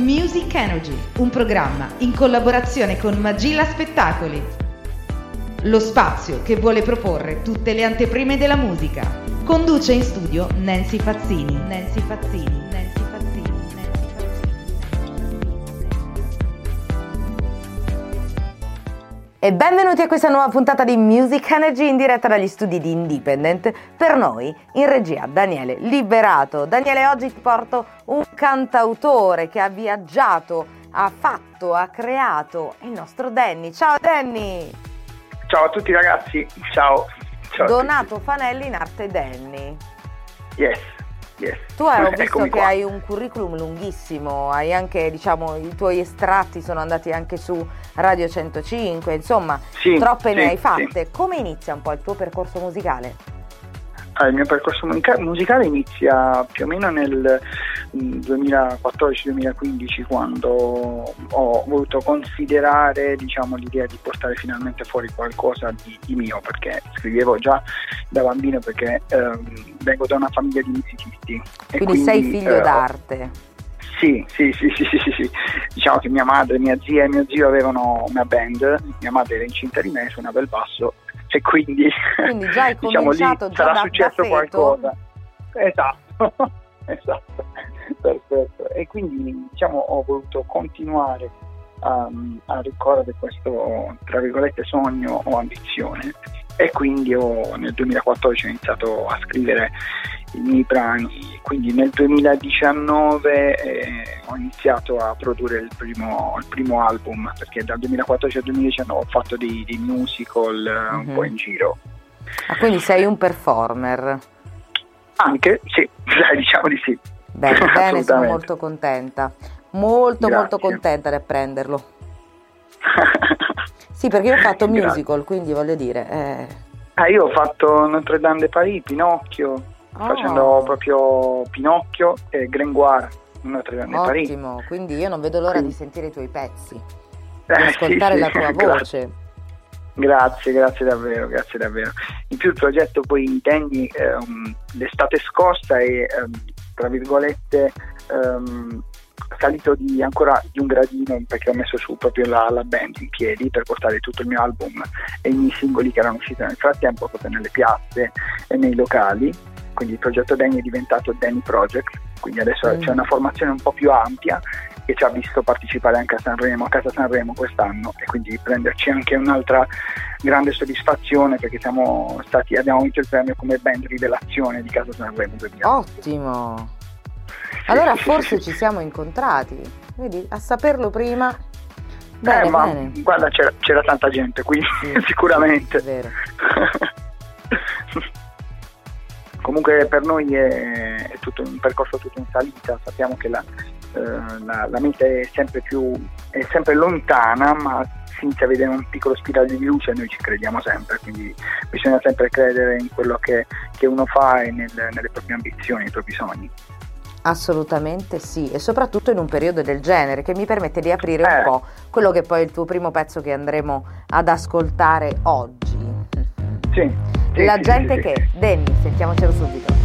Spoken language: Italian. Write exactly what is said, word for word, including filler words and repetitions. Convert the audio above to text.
Music Energy, un programma in collaborazione con Magilla Spettacoli. Lo spazio che vuole proporre tutte le anteprime della musica. Conduce in studio Nancy Fazzini. Nancy Fazzini. Nancy Fazzini. Nancy Fazzini. E benvenuti a questa nuova puntata di Music Energy in diretta dagli studi di Independent. Per noi in regia Daniele Liberato. Daniele, oggi ti porto un cantautore che ha viaggiato, ha fatto, ha creato, il nostro Danny. Ciao Danny! Ciao a tutti ragazzi, ciao. Ciao Donato Fanelli in arte Danny. Yes, yes. Tu hai visto Eccomi che qua. hai un curriculum lunghissimo, hai anche, diciamo, i tuoi estratti sono andati anche su Radio centocinque, insomma, Sì, troppe sì, ne hai sì. fatte. Come inizia un po' il tuo percorso musicale? Ah, il mio percorso musica- musicale inizia più o meno nel mm, duemilaquattordici duemilaquindici, quando ho voluto considerare, diciamo, l'idea di portare finalmente fuori qualcosa di, di mio, perché scrivevo già da bambino, perché ehm, vengo da una famiglia di musicisti. E Quindi, sei figlio eh, d'arte. Sì, sì, sì, sì, sì, sì, sì. Diciamo che mia madre, mia zia e mio zio avevano una band, mia madre era incinta di me, suonava il basso e quindi, Quindi già hai diciamo lì cominciato già sarà da- successo da feto? qualcosa. Esatto, esatto, perfetto. E quindi, diciamo, ho voluto continuare a, a ricorrere questo, tra virgolette, sogno o ambizione, e quindi ho, nel duemilaquattordici ho iniziato a scrivere i miei brani. Quindi nel duemiladiciannove eh, ho iniziato a produrre il primo, il primo album, perché dal duemilaquattordici al duemiladiciannove ho fatto dei, dei musical eh, un Mhm. po' in giro. Ah, quindi sei un performer. Anche, sì, dai, diciamo di sì. Bene, bene, sono Assolutamente. molto contenta. Molto, Grazie. molto contenta di apprenderlo. Sì, perché io ho fatto Grazie. musical, quindi voglio dire... eh, Ah, io ho fatto Notre Dame de Paris, Pinocchio, Oh. facendo proprio Pinocchio e Gringoire, Notre Dame de Paris. Ottimo, quindi io non vedo l'ora Quindi- di sentire i tuoi pezzi, di Eh, ascoltare sì, la sì, tua grazie. voce. Grazie, grazie davvero, grazie davvero. In più il progetto poi intendi ehm, l'estate scorsa è, ehm, tra virgolette, ehm, salito di ancora di un gradino, perché ho messo su proprio la, la band in piedi per portare tutto il mio album e i miei singoli che erano usciti nel frattempo proprio nelle piazze e nei locali. Quindi il progetto Danny è diventato Danny Project, quindi adesso Mm. c'è una formazione un po' più ampia che ci ha visto partecipare anche a Sanremo, a Casa Sanremo quest'anno, e quindi prenderci anche un'altra grande soddisfazione, perché siamo stati, abbiamo vinto il premio come band rivelazione di Casa Sanremo duemila. Ottimo. Sì, Allora sì, sì, forse sì. ci siamo incontrati, vedi, a saperlo prima. Eh, Bene, ma bene. guarda, c'era, c'era tanta gente, quindi Sì, sicuramente. è vero. Comunque per noi è, è tutto un percorso tutto in salita, sappiamo che la, eh, la, la meta è sempre più è sempre lontana, ma si inizia a vedere un piccolo spiraglio di luce e noi ci crediamo sempre, quindi bisogna sempre credere in quello che, che uno fa e nel, nelle proprie ambizioni, nei propri sogni. Assolutamente sì, e soprattutto in un periodo del genere che mi permette di aprire un Eh. po' quello che poi è il tuo primo pezzo che andremo ad ascoltare oggi. Sì, sì, La sì, gente sì, sì. che, Danny, sentiamocelo subito.